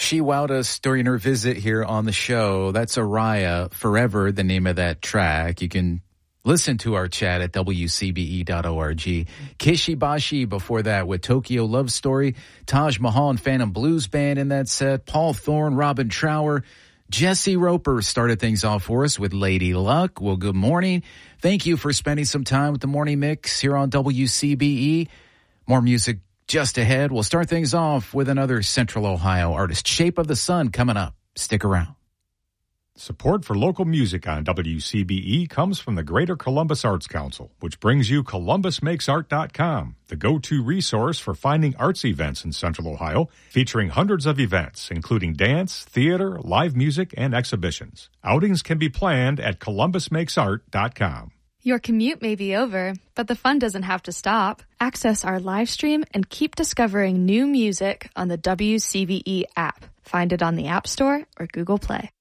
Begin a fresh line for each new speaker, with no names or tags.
She wowed us during her visit here on the show. That's Araya, Forever, the name of that track. You can listen to our chat at WCBE.org. Kishi Bashi before that with Tokyo Love Story. Taj Mahal and Phantom Blues Band in that set. Paul Thorne, Robin Trower. Jesse Roper started things off for us with Lady Luck. Well, good morning. Thank you for spending some time with the Morning Mix here on WCBE. More music just ahead. We'll start things off with another Central Ohio artist. Shape of the Sun coming up. Stick around.
Support for local music on WCBE comes from the Greater Columbus Arts Council, which brings you ColumbusMakesArt.com, the go-to resource for finding arts events in Central Ohio, featuring hundreds of events, including dance, theater, live music, and exhibitions. Outings can be planned at ColumbusMakesArt.com.
Your commute may be over, but the fun doesn't have to stop. Access our live stream and keep discovering new music on the WCBE app. Find it on the App Store or Google Play.